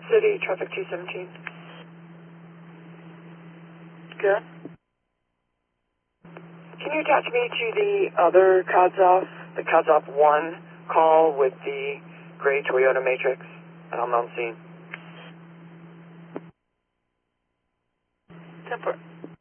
City, traffic 217. Good. Can you attach me to the other the Kadzov 1 call with the gray Toyota Matrix on scene? Temper.